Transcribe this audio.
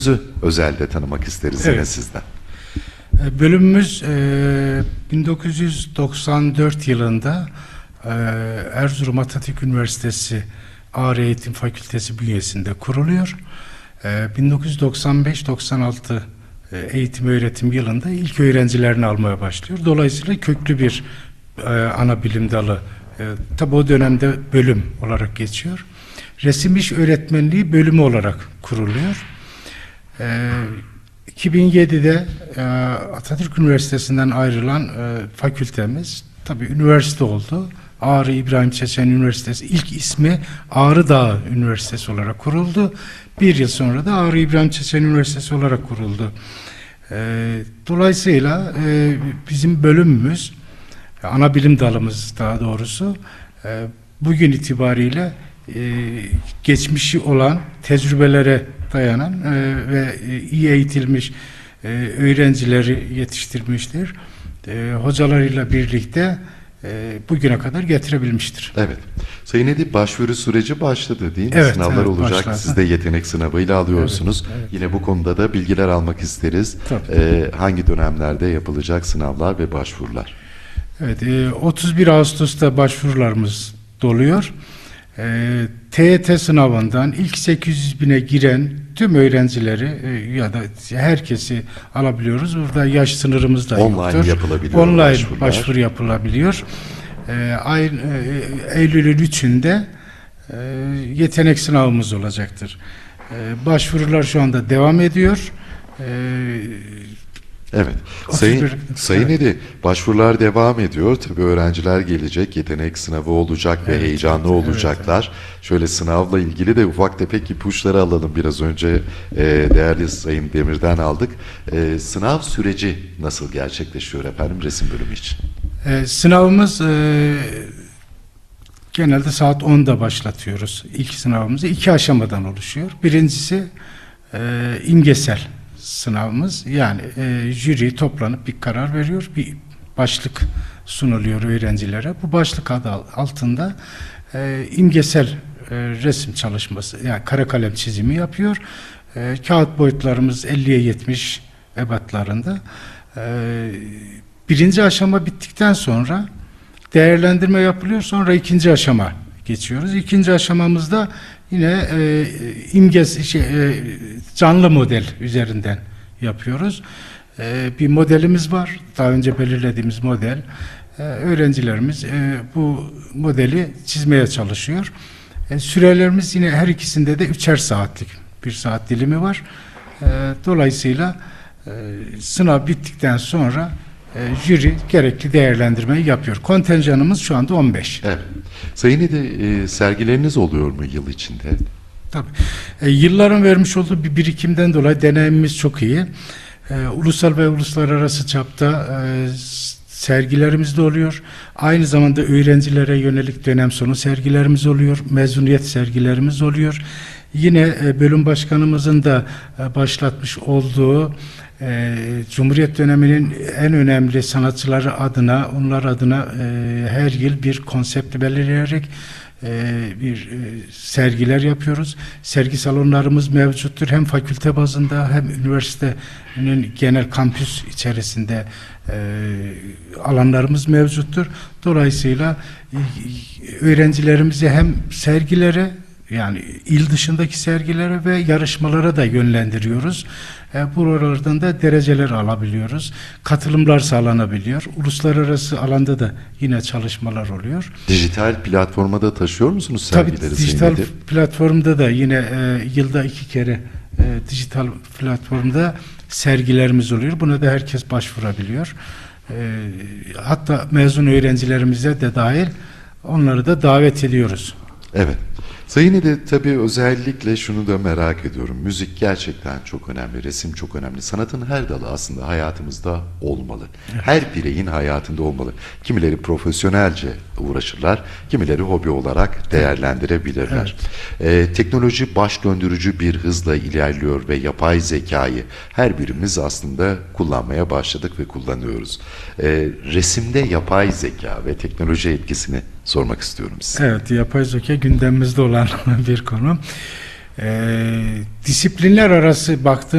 Özelde tanımak isteriz yine sizden. Bölümümüz 1994 yılında Erzurum Atatürk Üniversitesi Ağır Eğitim Fakültesi bünyesinde kuruluyor. 1995-96 eğitim öğretim yılında ilk öğrencilerini almaya başlıyor. Dolayısıyla köklü bir ana bilim dalı. Tabi o dönemde bölüm olarak geçiyor. Resim İş Öğretmenliği bölümü olarak kuruluyor. 2007'de Atatürk Üniversitesi'nden ayrılan fakültemiz tabii üniversite oldu. Ağrı İbrahim Çeçen Üniversitesi, ilk ismi Ağrı Dağı Üniversitesi olarak kuruldu. Bir yıl sonra da Ağrı İbrahim Çeçen Üniversitesi olarak kuruldu. Dolayısıyla bizim bölümümüz, ana bilim dalımız daha doğrusu, bugün itibariyle geçmişi olan, tecrübelere dayanan ve iyi eğitilmiş öğrencileri yetiştirmiştir. Hocalarıyla birlikte bugüne kadar getirebilmiştir. Evet. Sayın Edip, başvuru süreci başladı değil mi? Evet, Sınavlar olacak. başladı. Siz de yetenek sınavıyla alıyorsunuz. Evet, evet. Yine bu konuda da bilgiler almak isteriz. Hangi dönemlerde yapılacak sınavlar ve başvurular? Evet, 31 Ağustos'ta başvurularımız doluyor. TYT sınavından ilk 800 bine giren tüm öğrencileri ya da herkesi alabiliyoruz. Burada yaş sınırımız da yoktur. Online yapılabiliyor. Online başvuru yapılabiliyor. Eylül'ün 3'ünde yetenek sınavımız olacaktır. Başvurular şu anda devam ediyor. Evet. Sayın Edi, başvurular devam ediyor. Tabii öğrenciler gelecek, yetenek sınavı olacak ve heyecanlı olacaklar. Evet. Şöyle sınavla ilgili de ufak tefek ipuçları alalım. Biraz önce değerli Sayın Demir'den aldık. Sınav süreci nasıl gerçekleşiyor efendim resim bölümü için? Sınavımız genelde saat 10'da başlatıyoruz. İlk sınavımızı 2 aşamadan oluşuyor. Birincisi imgesel sınavımız, yani jüri toplanıp bir karar veriyor, bir başlık sunuluyor öğrencilere. Bu başlık adı altında imgesel resim çalışması, yani kara kalem çizimi yapıyor. Kağıt boyutlarımız 50'ye 70 ebatlarında. Birinci aşama bittikten sonra değerlendirme yapılıyor. Sonra ikinci aşama geçiyoruz. İkinci aşamamızda yine canlı model üzerinden yapıyoruz. Bir modelimiz var. Daha önce belirlediğimiz model. Öğrencilerimiz bu modeli çizmeye çalışıyor. Sürelerimiz yine her ikisinde de 3'er saatlik bir saat dilimi var. Dolayısıyla sınav bittikten sonra jüri gerekli değerlendirmeyi yapıyor. Kontenjanımız şu anda 15. Evet. Sayın Edi, sergileriniz oluyor mu yıl içinde? Tabii. Yılların vermiş olduğu bir birikimden dolayı deneyimimiz çok iyi. Ulusal ve uluslararası çapta sergilerimiz de oluyor. Aynı zamanda öğrencilere yönelik dönem sonu sergilerimiz oluyor. Mezuniyet sergilerimiz oluyor. Yine bölüm başkanımızın da başlatmış olduğu Cumhuriyet döneminin en önemli sanatçıları adına, onlar adına her yıl bir konsept belirleyerek bir sergiler yapıyoruz. Sergi salonlarımız mevcuttur. Hem fakülte bazında hem üniversitenin genel kampüs içerisinde alanlarımız mevcuttur. Dolayısıyla öğrencilerimizi hem sergilere, yani il dışındaki sergilere ve yarışmalara da yönlendiriyoruz. Buralardan da dereceler alabiliyoruz. Katılımlar sağlanabiliyor. Uluslararası alanda da yine çalışmalar oluyor. Dijital platforma da taşıyor musunuz sergileri? Tabii dijital platformda da yine yılda 2 kere dijital platformda sergilerimiz oluyor. Buna da herkes başvurabiliyor. Hatta mezun öğrencilerimize de dahil onları da davet ediyoruz. Evet. Sayın Edi, tabii özellikle şunu da merak ediyorum. Müzik gerçekten çok önemli, resim çok önemli. Sanatın her dalı aslında hayatımızda olmalı. Evet. Her bireyin hayatında olmalı. Kimileri profesyonelce uğraşırlar, kimileri hobi olarak değerlendirebilirler. Evet. Teknoloji baş döndürücü bir hızla ilerliyor ve yapay zekayı her birimiz aslında kullanmaya başladık ve kullanıyoruz. Resimde yapay zeka ve teknoloji etkisini sormak istiyorum size. Evet, yapay zeka gündemimizde olan bir konu. Disiplinler arası baktığımız